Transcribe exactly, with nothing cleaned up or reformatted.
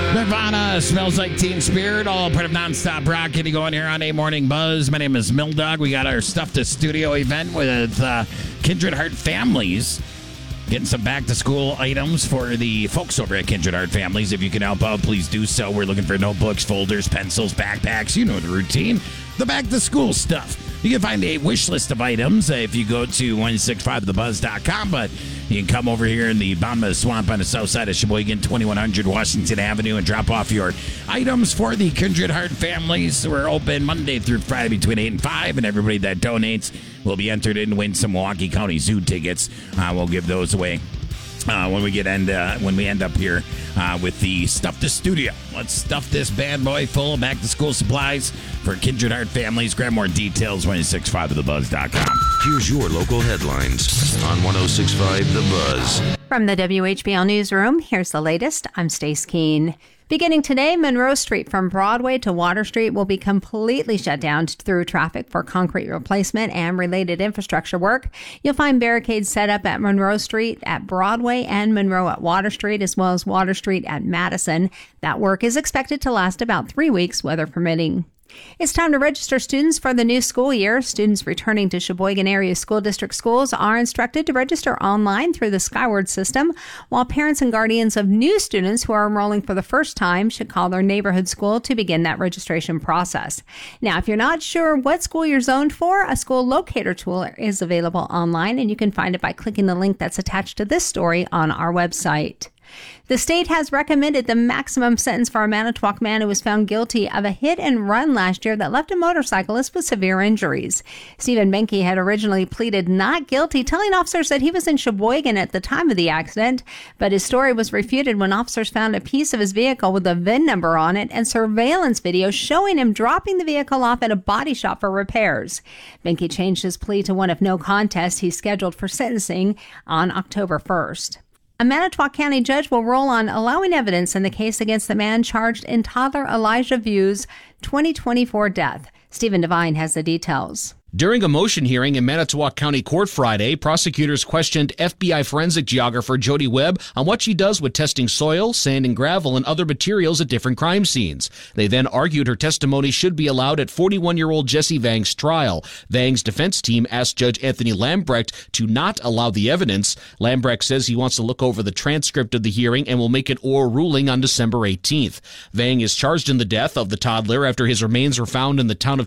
Nirvana, Smells Like Teen Spirit, all part of Nonstop Rock. Getting going here on A Morning Buzz. My name is Mildog. We got our Stuff to Studio event with uh, Kindred Heart Families. Getting some back-to-school items for the folks over at Kindred Heart Families. If you can help out, please do so. We're looking for notebooks, folders, pencils, backpacks. You know the routine. The back-to-school stuff. You can find a wish list of items uh, if you go to one sixty-five the buzz dot com, but you can come over here in the bottom of the swamp on the south side of Sheboygan, twenty-one hundred Washington Avenue, and drop off your items for the Kindred Heart Families. We're open Monday through Friday between eight and five, and everybody that donates will be entered in to win some Milwaukee County Zoo tickets. Uh, we'll give those away uh, when we get end uh, when we end up here uh, with the Stuff to Studio. Let's stuff this bad boy full of back-to-school supplies for Kindred Heart Families. Grab more details, one sixty-five the buzz dot com. Here's your local headlines on one oh six point five The Buzz. From the W H B L Newsroom, here's the latest. I'm Stace Keene. Beginning today, Monroe Street from Broadway to Water Street will be completely shut down through traffic for concrete replacement and related infrastructure work. You'll find barricades set up at Monroe Street, at Broadway, and Monroe at Water Street, as well as Water Street at Madison. That work is expected to last about three weeks, weather permitting. It's time to register students for the new school year. Students returning to Sheboygan Area School District schools are instructed to register online through the Skyward system, while parents and guardians of new students who are enrolling for the first time should call their neighborhood school to begin that registration process. Now, if you're not sure what school you're zoned for, a school locator tool is available online, and you can find it by clicking the link that's attached to this story on our website. The state has recommended the maximum sentence for a Manitowoc man who was found guilty of a hit and run last year that left a motorcyclist with severe injuries. Stephen Benke had originally pleaded not guilty, telling officers that he was in Sheboygan at the time of the accident, but his story was refuted when officers found a piece of his vehicle with a V I N number on it and surveillance video showing him dropping the vehicle off at a body shop for repairs. Benke changed his plea to one of no contest. He's scheduled for sentencing on October first. A Manitowoc County judge will rule on allowing evidence in the case against the man charged in toddler Elijah View's twenty twenty-four death. Stephen Devine has the details. During a motion hearing in Manitowoc County Court Friday, prosecutors questioned F B I forensic geographer Jody Webb on what she does with testing soil, sand and gravel, and other materials at different crime scenes. They then argued her testimony should be allowed at forty-one-year-old Jesse Vang's trial. Vang's defense team asked Judge Anthony Lambrecht to not allow the evidence. Lambrecht says he wants to look over the transcript of the hearing and will make an oral ruling on December eighteenth. Vang is charged in the death of the toddler after his remains were found in the town of